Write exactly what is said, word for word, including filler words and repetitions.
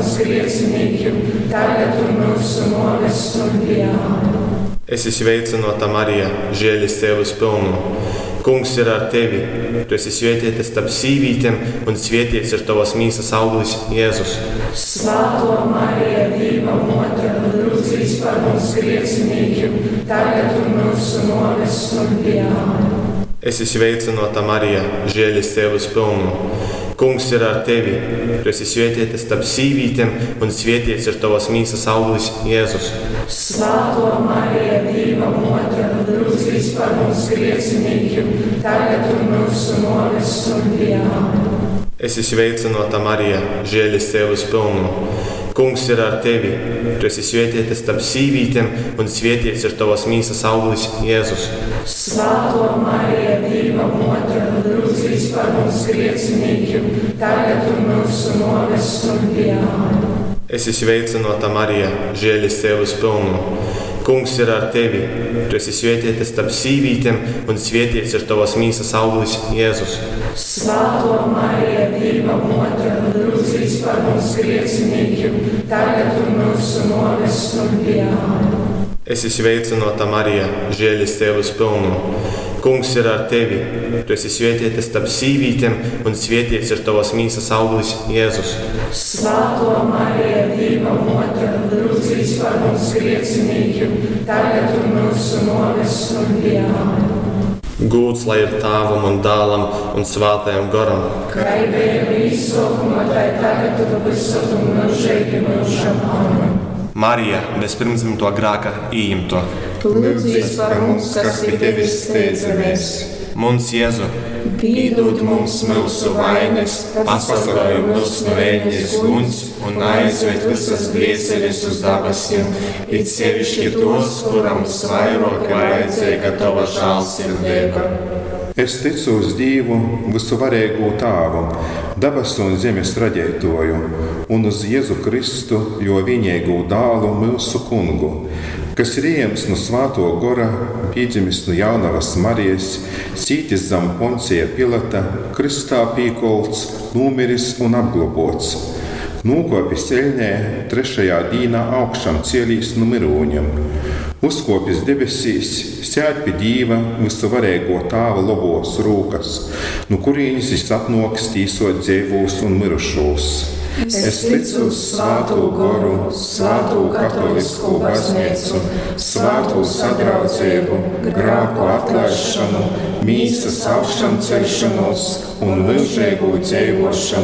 mums griecinīkiem, tagad un mūsu nāves stundā. Es esmu sveicināta Marija, žēlastības pilna. Kungs ir ar tevi. Tu esi svētīta starp sīvītēm, un svētīts ir tavas mīsas auglis, Jēzus. Svētā Marija, Dieva mote, lūdz par mums griecinīkiem, tagad un mūsu nāves stundā. Es esmu sveicināta Marija, žēlastības pilna. Kungs ir ar tevi. Tu esi svētīta starp sīvītēm, un svētīts ir tavas mīsas auglis, Jēzus. Svētā Marija, Dieva mote, lūdz par mums griecinīkiem, tagad un mūsu nāves stundā. Es esmu sveicināta Marija, žēlastības pilna. Kungs ir ar tevi. Tu esi svētīta starp sīvītēm, un svētīts ir tavas mīsas auglis, Jēzus. Svētā Marija, Dieva mote, lūdz par mums griecinīkiem, tagad un mūsu nāves stundā. Es esmu sveicināta Marija, žēlastības pilna. Kungs ir ar tevi. Tu esi svētīta starp sīvītēm, un svētīts ir tavas mīsas auglis, Jēzus. Svētā Marija, Dieva mote, lūdz par mums griecinīkiem, tagad un mūsu nāves stundā. Es esmu sveicināta Marija, žēlastības pilna. Kungs ir ar tevi. Tu esi svētīta starp sīvītēm, un svētīts ir tavas mīsas auglis, Jēzus. Svētā Marija, Dieva mote, lūdz par mums griecinīkiem, tagad un mūsu nāves stundā. Gūts lai ir Tēvam un Dēlam un Svētajam garam. Kā bija īsākumā, tā tagad un visur un mūžīgi mūžam. Amen. Marija, bez pirmsdzimto grēka ījimto. Lūdz par mums, kas pie tevis steidzamies. Mums Jēzu, Piedod mums mūsu vainas, pasargāj mūs no ēņas guns un aizved visas dvieseles uz debesīm, it sevišķi tos, kuram visvairāk vajadzīga tava žēlsirdība. Es ticu uz Dievu, visuvarīgo Tēvu, debesu un zemes radītāju, un uz Jēzu Kristu, jo vienīgo dēlu mūsu kungu, kas ir ieņemts no Svētā gara, piedzimis no jaunavas Marijas, cītis zem Poncija Pilata, kristā pīkolts, nomiris un apglobots. Nokopis ceļnē, trešajā dīnā augšām cielīs no mirūņiem. Uzkopis debesīs, sēd pie Dieva visuvarīgo Tēva labos rūkas, no kurienes viņš atnāks tīsot dzīvos un mirušos. Es ticu uz Svēto garu, Svēto katolisku baznīcu, Svēto sadraudzību, grēku atlaišanu, mīsas augšām celšanos un mūžīgu dzīvošanu.